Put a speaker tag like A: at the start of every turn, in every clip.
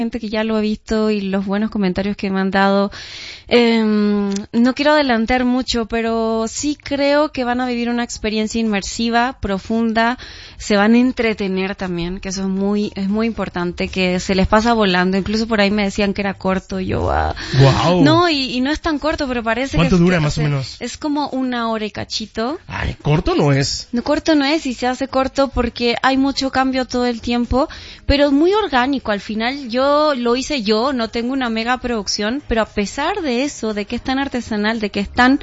A: gente que ya lo ha visto y los buenos comentarios que me han dado. No quiero adelantar mucho, pero sí creo que van a vivir una experiencia inmersiva, profunda, se van a entretener también, que eso es muy importante, que se les pasa volando. Incluso por ahí me decían que era corto, y yo
B: Wow.
A: no, y no es tan corto, pero parece
B: ¿Cuánto
A: que
B: dura más o menos?
A: es como 1 hora y cachito.
B: Ay, corto no es.
A: No, corto no es, y se hace corto porque hay mucho cambio todo el tiempo, pero muy orgánico. Al final lo hice yo, no tengo una mega producción, pero a pesar de eso, de que es tan artesanal, de que es tan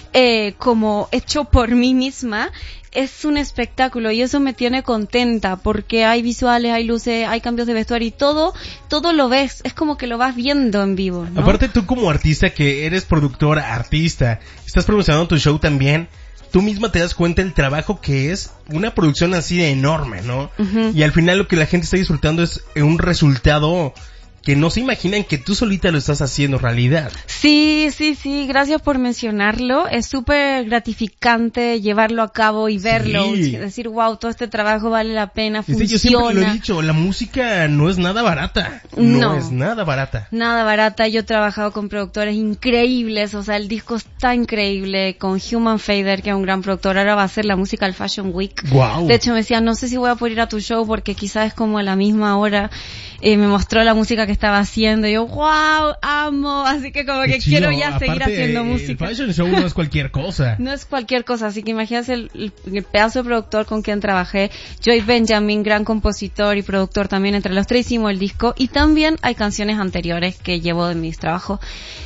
A: como hecho por mí misma, es un espectáculo y eso me tiene contenta porque hay visuales, hay luces, hay cambios de vestuario y todo lo ves, es como que lo vas viendo en vivo, ¿no?
B: Aparte tú como artista, que eres productora, artista, estás promocionando tu show también, tú misma te das cuenta del trabajo que es una producción así de enorme, ¿no? Uh-huh. Y al final lo que la gente está disfrutando es un resultado que no se imaginan que tú solita lo estás haciendo realidad.
A: Sí, gracias por mencionarlo. Es súper gratificante llevarlo a cabo y verlo, decir, wow, todo este trabajo vale la pena, funciona.
B: Yo siempre lo he dicho, la música no es nada barata. No es nada barata.
A: Nada barata. Yo he trabajado con productores increíbles, o sea, el disco está increíble, con Human Fader, que es un gran productor. Ahora va a hacer la música al Fashion Week.
B: Wow.
A: De hecho, me decía, no sé si voy a poder ir a tu show porque quizás es como a la misma hora. Me mostró la música que estaba haciendo y yo, wow, amo, así que como que quiero ya seguir haciendo música.
B: El fashion show no es cualquier cosa.
A: No es cualquier cosa, así que imagínate el pedazo de productor con quien trabajé. Joy Benjamin, gran compositor y productor también, entre los tres hicimos el disco, y también hay canciones anteriores que llevo de mis trabajos,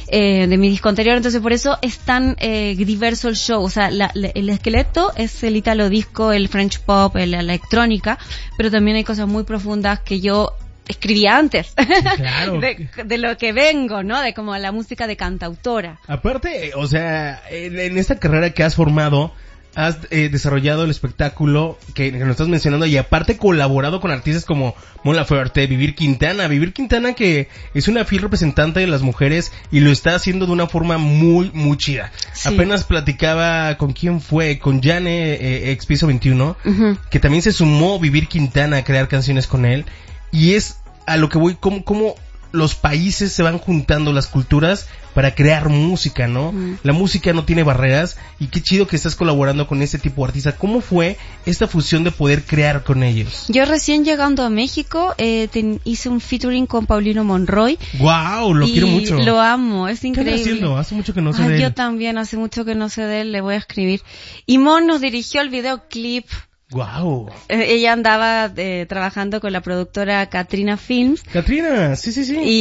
A: de mi disco anterior, entonces por eso es tan diverso el show, o sea, el esqueleto es el italo disco, el French pop, la electrónica, pero también hay cosas muy profundas que yo escribía antes,
B: claro.
A: de lo que vengo, ¿no? De como la música de cantautora.
B: Aparte, o sea, en esta carrera que has formado, has desarrollado el espectáculo que nos estás mencionando, y aparte colaborado con artistas como Mon Laferte, Vivir Quintana, que es una fiel representante de las mujeres y lo está haciendo de una forma muy, muy chida. Sí. Apenas platicaba con quién fue, con Jane, ex Piso 21, uh-huh, que también se sumó Vivir Quintana a crear canciones con él. Y es a lo que voy, como los países se van juntando, las culturas, para crear música, ¿no? Mm. La música no tiene barreras, y qué chido que estás colaborando con este tipo de artistas. ¿Cómo fue esta fusión de poder crear con ellos?
A: Yo recién llegando a México, hice un featuring con Paulino Monroy.
B: ¡Wow! Lo quiero mucho.
A: Lo amo, es increíble.
B: ¿Qué está haciendo? Hace mucho que no sé de él.
A: Yo también, hace mucho que no sé de él, le voy a escribir. Y Mon nos dirigió el videoclip.
B: Wow.
A: Ella andaba trabajando con la productora Katrina Films.
B: Katrina, sí.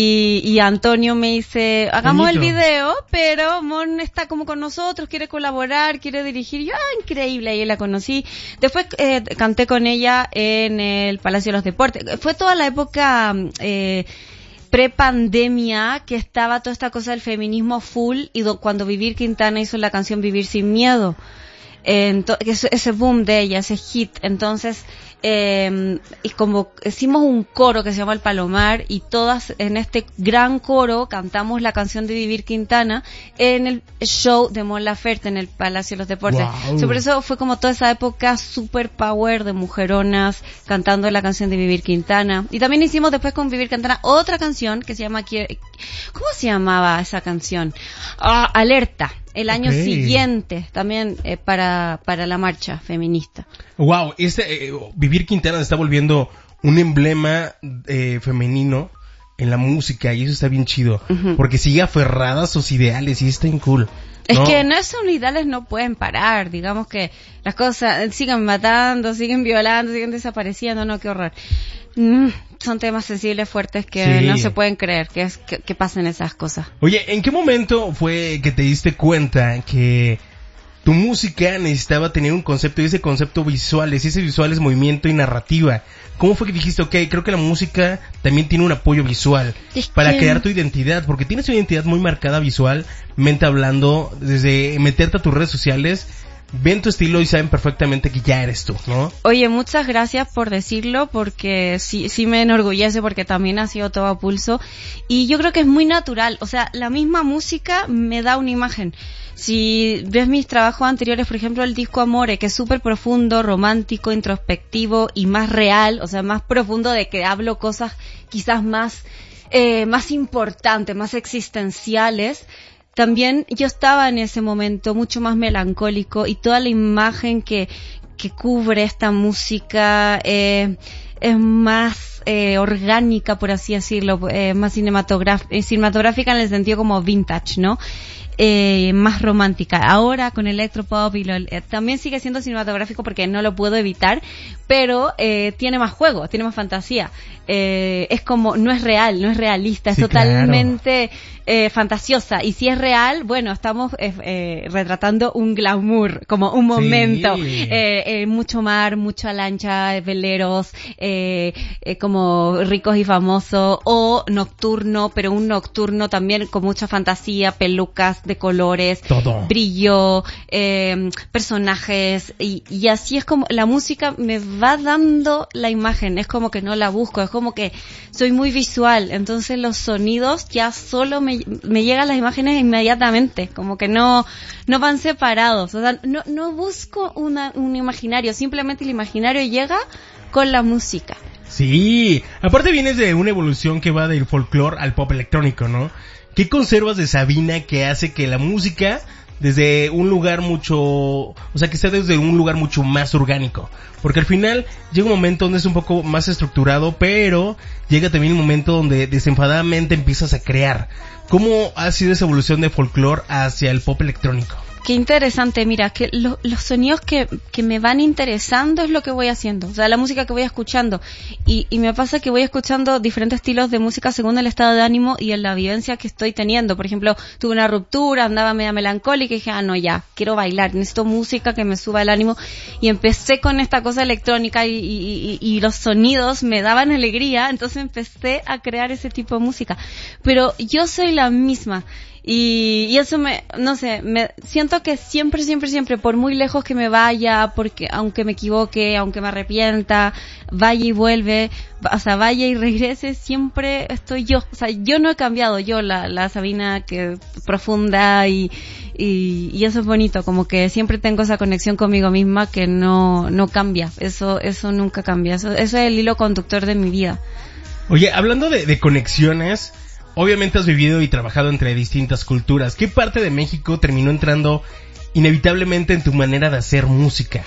A: Y Antonio me dice, hagamos el video, pero Mon está como con nosotros, quiere colaborar, quiere dirigir. Yo, increíble, ahí la conocí. Después canté con ella en el Palacio de los Deportes. Fue toda la época pre-pandemia, que estaba toda esta cosa del feminismo full, y cuando Vivir Quintana hizo la canción Vivir sin miedo. Ese boom de ella, ese hit, entonces y como hicimos un coro que se llama El Palomar, y todas en este gran coro cantamos la canción de Vivir Quintana en el show de Mon Laferte en el Palacio de los Deportes.
B: Wow.
A: Por eso fue como toda esa época super power de mujeronas cantando la canción de Vivir Quintana. Y también hicimos después con Vivir Quintana otra canción que se llama, ¿cómo se llamaba esa canción? Alerta. El año siguiente, también para la marcha feminista.
B: Wow, Vivir Quintana se está volviendo un emblema femenino en la música, y eso está bien chido, uh-huh, porque sigue aferrada a sus ideales y está bien cool.
A: Es que esos ideales no pueden parar, digamos que las cosas siguen matando, siguen violando, siguen desapareciendo, no, qué horror. Son temas sensibles, fuertes, que no se pueden creer que pasen esas cosas.
B: Oye, ¿en qué momento fue que te diste cuenta que tu música necesitaba tener un concepto, y ese concepto visual, ese visual es movimiento y narrativa? ¿Cómo fue que dijiste, okay, creo que la música también tiene un apoyo visual para crear tu identidad? Porque tienes una identidad muy marcada visualmente hablando, desde meterte a tus redes sociales, ven tu estilo y saben perfectamente que ya eres tú, ¿no?
A: Oye, muchas gracias por decirlo, porque sí me enorgullece, porque también ha sido todo a pulso, y yo creo que es muy natural, o sea, la misma música me da una imagen. Si ves mis trabajos anteriores, por ejemplo, el disco Amore, que es súper profundo, romántico, introspectivo y más real, o sea, más profundo, de que hablo cosas quizás más más importantes, más existenciales. También yo estaba en ese momento mucho más melancólico y toda la imagen que cubre esta música es más orgánica, por así decirlo, más cinematográfica en el sentido como vintage, ¿no? Más romántica. Ahora con electropop y también sigue siendo cinematográfico porque no lo puedo evitar, pero tiene más juego, tiene más fantasía. Es como, no es real, no es realista, es totalmente fantasiosa. Y si es real, bueno, estamos retratando un glamour, como un momento. Mucho mar, mucha lancha, veleros, como ricos y famosos, o nocturno, pero un nocturno también con mucha fantasía, pelucas de colores, todo, brillo, personajes, y así es como la música me va dando la imagen, es como que no la busco, es como que soy muy visual, entonces los sonidos ya solo me llegan las imágenes inmediatamente, como que no van separados, o sea, no busco un imaginario, simplemente el imaginario llega con la música.
B: Sí, aparte vienes de una evolución que va del folclore al pop electrónico, ¿no? ¿Qué conservas de Sabina que hace que la música desde un lugar que sea desde un lugar mucho más orgánico? Porque al final llega un momento donde es un poco más estructurado, pero llega también un momento donde desenfadadamente empiezas a crear. ¿Cómo ha sido esa evolución de folclore hacia el pop electrónico?
A: Qué interesante, mira, que los sonidos que me van interesando es lo que voy haciendo, o sea, la música que voy escuchando, y me pasa que voy escuchando diferentes estilos de música según el estado de ánimo y en la vivencia que estoy teniendo. Por ejemplo, tuve una ruptura, andaba media melancólica y dije, no, ya, quiero bailar, necesito música que me suba el ánimo, y empecé con esta cosa electrónica y los sonidos me daban alegría, entonces empecé a crear ese tipo de música, pero yo soy la misma. Y eso me siento que siempre, por muy lejos que me vaya, porque aunque me equivoque, aunque me arrepienta, vaya y vuelve, o sea, vaya y regrese, siempre estoy yo. O sea, yo no he cambiado, yo la Sabina que profunda y eso es bonito, como que siempre tengo esa conexión conmigo misma que no cambia. Eso nunca cambia. Eso es el hilo conductor de mi vida.
B: Oye, hablando de conexiones, obviamente has vivido y trabajado entre distintas culturas. ¿Qué parte de México terminó entrando inevitablemente en tu manera de hacer música?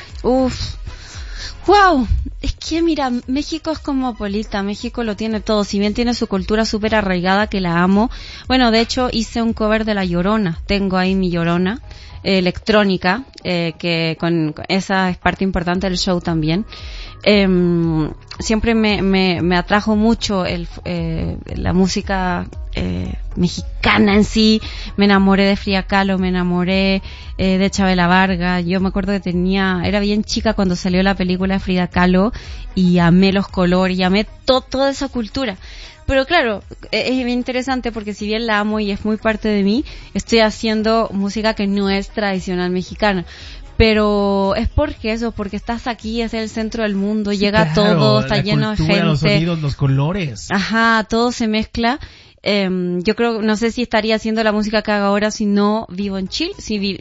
A: Wow, es que mira, México es cosmopolita, México lo tiene todo, si bien tiene su cultura súper arraigada que la amo. Bueno, de hecho hice un cover de La Llorona, tengo ahí mi Llorona electrónica, que con esa es parte importante del show también. Siempre me atrajo mucho la música mexicana en sí. Me enamoré de Frida Kahlo, me enamoré de Chabela Vargas. Yo me acuerdo que era bien chica cuando salió la película de Frida Kahlo y amé los colores y amé toda esa cultura. Pero claro, es bien interesante porque si bien la amo y es muy parte de mí, estoy haciendo música que no es tradicional mexicana. Pero es porque estás aquí, es el centro del mundo, sí, llega claro, todo, está lleno de gente.
B: Los sonidos, los colores.
A: Ajá, todo se mezcla. Yo creo, no sé si estaría haciendo la música que hago ahora si no vivo en Chile,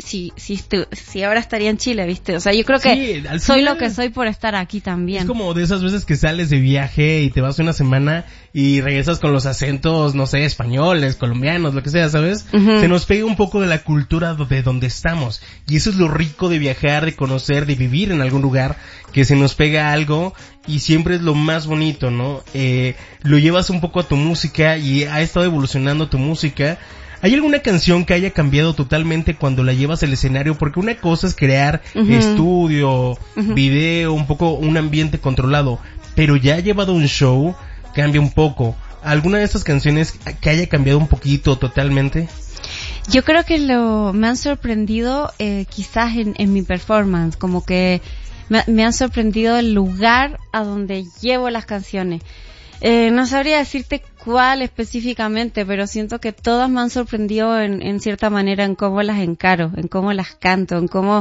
A: si ahora estaría en Chile, ¿viste? O sea, yo creo que soy lo que soy por estar aquí también.
B: Es como de esas veces que sales de viaje y te vas una semana y regresas con los acentos, no sé, españoles, colombianos, lo que sea, ¿sabes? Uh-huh. Se nos pega un poco de la cultura de donde estamos. Y eso es lo rico de viajar, de conocer, de vivir en algún lugar, que se nos pega algo y siempre es lo más bonito, ¿no? Lo llevas un poco a tu música y ha estado evolucionando tu música. ¿Hay alguna canción que haya cambiado totalmente cuando la llevas al escenario? Porque una cosa es crear estudio, video, un poco un ambiente controlado, pero ya llevado un show, cambia un poco. ¿Alguna de estas canciones que haya cambiado un poquito totalmente?
A: Yo creo que me han sorprendido quizás en mi performance, como que me han sorprendido el lugar a donde llevo las canciones. No sabría decirte cuál específicamente, pero siento que todas me han sorprendido en cierta manera en cómo las encaro, en cómo las canto, en cómo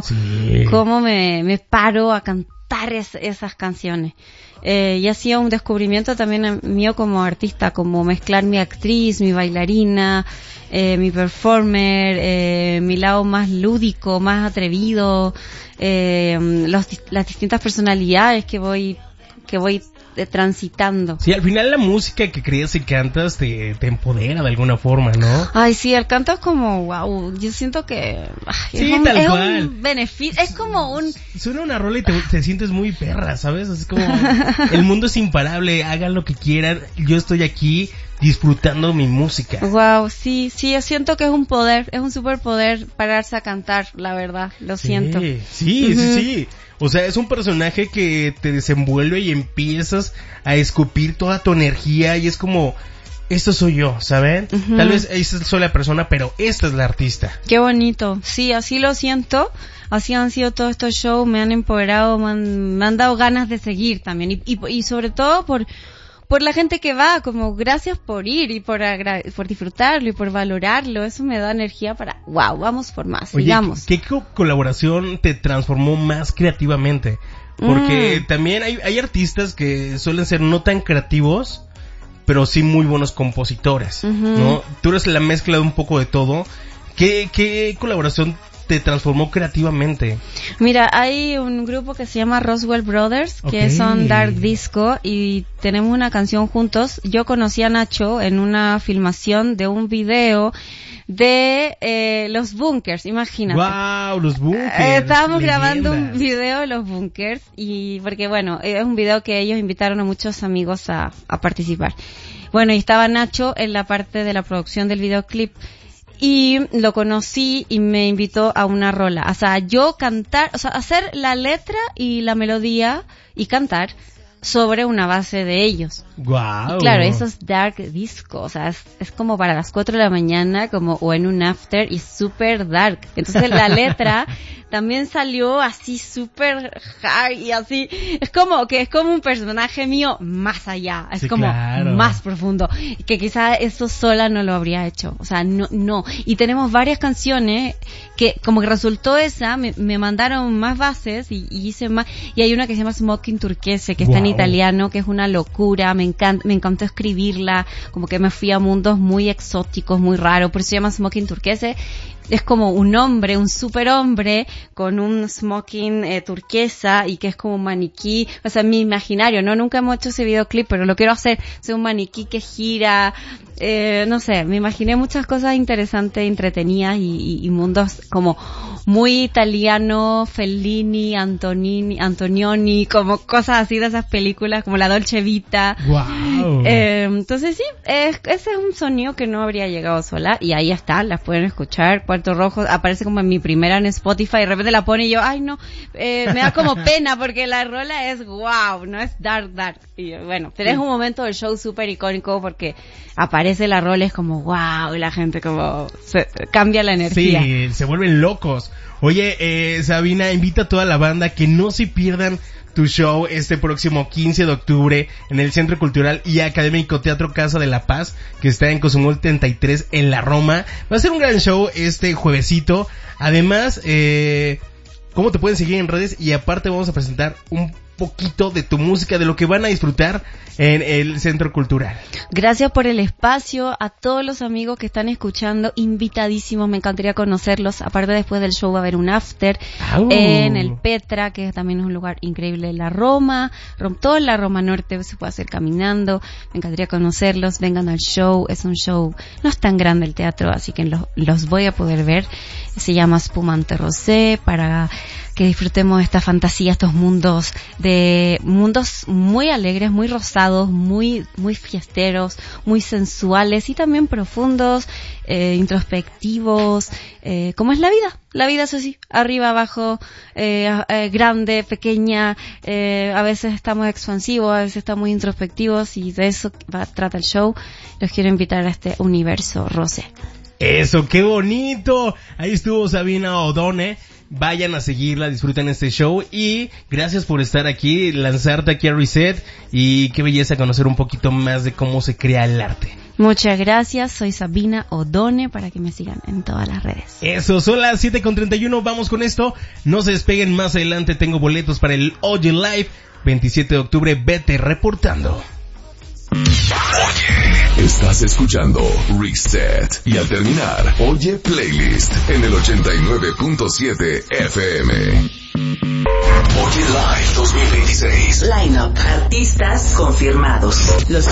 A: me paro a cantar esas canciones. Y ha sido un descubrimiento también mío como artista, como mezclar mi actriz, mi bailarina, mi performer, mi lado más lúdico, más atrevido, las distintas personalidades que voy transitando.
B: Sí, al final la música que creas y cantas te empodera de alguna forma, ¿no?
A: Ay, sí, el canto es como, wow, yo siento que
B: sí,
A: es
B: cual.
A: un beneficio, es como un...
B: Suena una rola y te sientes muy perra, ¿sabes? Es como, el mundo es imparable, hagan lo que quieran, yo estoy aquí disfrutando mi música.
A: Wow, sí, yo siento que es un poder, es un superpoder pararse a cantar, la verdad, lo siento.
B: Sí. O sea, es un personaje que te desenvuelve y empiezas a escupir toda tu energía y es como, esto soy yo, ¿saben? Tal vez esta soy la persona, pero esta es la artista.
A: Qué bonito, sí, así lo siento. Así han sido todos estos shows, me han empoderado, me han dado ganas de seguir también y sobre todo por la gente que va, como gracias por ir y por disfrutarlo y por valorarlo, eso me da energía para, wow, vamos por más,
B: Oye,
A: sigamos.
B: ¿qué colaboración te transformó más creativamente? Porque también hay artistas que suelen ser no tan creativos, pero sí muy buenos compositores, ¿no? Tú eres la mezcla de un poco de todo. ¿Qué colaboración te transformó creativamente?
A: Mira, hay un grupo que se llama Roswell Brothers, que son dark disco, y tenemos una canción juntos. Yo conocí a Nacho en una filmación de un video de los Bunkers, imagínate.
B: Wow, los Bunkers.
A: Estábamos grabando un video de los Bunkers y porque bueno, es un video que ellos invitaron a muchos amigos a participar. Bueno, y estaba Nacho en la parte de la producción del videoclip. Y lo conocí y me invitó a una rola. O sea, yo cantar, o sea, hacer la letra y la melodía y cantar sobre una base de ellos.
B: Wow.
A: Y claro, eso es dark disco, o sea, es como para las 4 de la mañana, como, o en un after, y súper dark. Entonces la letra también salió así súper hard y así, es como un personaje mío más allá, es como más profundo, que quizá eso sola no lo habría hecho, o sea, no. Y tenemos varias canciones que como que resultó esa, me mandaron más bases y hice más, y hay una que se llama Smoking Turquese, que está en italiano, que es una locura, me encantó escribirla, como que me fui a mundos muy exóticos, muy raros, por eso se llama Smoking Turquese. Es como un hombre, un superhombre con un smoking turquesa y que es como un maniquí, o sea, mi imaginario, ¿no? Nunca hemos hecho ese videoclip, pero lo quiero hacer, es un maniquí que gira, no sé, me imaginé muchas cosas interesantes, entretenidas y mundos como muy italiano, Fellini, Antonioni, como cosas así de esas películas, como la Dolce Vita.
B: Wow.
A: Entonces sí, ese es un sonido que no habría llegado sola y ahí está, las pueden escuchar. Puerto Rojo aparece como en mi primera en Spotify, de repente la pone y yo, ay no, me da como pena porque la rola es wow, no es dark. Y bueno, tenés un momento del show súper icónico porque aparece la rola, es como wow, y la gente como cambia la energía.
B: Sí, se vuelven locos. Oye, Sabina, invita a toda la banda que no se pierdan tu show este próximo 15 de octubre en el Centro Cultural y Académico Teatro Casa de la Paz, que está en Cozumel 33 en la Roma. Va a ser un gran show este juevesito. Además, ¿cómo te pueden seguir en redes? Y aparte vamos a presentar un poquito de tu música, de lo que van a disfrutar en el Centro Cultural.
A: Gracias por el espacio, a todos los amigos que están escuchando, invitadísimos, me encantaría conocerlos. Aparte, después del show va a haber un after en el Petra, que también es un lugar increíble en la Roma, toda la Roma Norte se puede hacer caminando. Me encantaría conocerlos, vengan al show, es un show, no es tan grande el teatro, así que los voy a poder ver. Se llama Spumante Rosé, para que disfrutemos de esta fantasía, estos mundos muy alegres, muy rosados, muy fiesteros, muy sensuales y también profundos, introspectivos, como es la vida. La vida es así, arriba, abajo, grande, pequeña, a veces estamos expansivos, a veces estamos introspectivos y de eso trata el show. Los quiero invitar a este universo rosé.
B: Eso, qué bonito. Ahí estuvo Sabina O'Donnell. Vayan a seguirla, disfruten este show y gracias por estar aquí, lanzarte aquí a Reset y qué belleza conocer un poquito más de cómo se crea el arte.
A: Muchas gracias, soy Sabina O'Donnell para que me sigan en todas las redes.
B: Eso, son las 7:31, vamos con esto, no se despeguen, más adelante tengo boletos para el Oye Live, 27 de octubre, vete reportando.
C: Oye, estás escuchando Reset y al terminar, Oye Playlist en el 89.7 FM. Oye Live 2026.
D: Line-up. Artistas confirmados. Los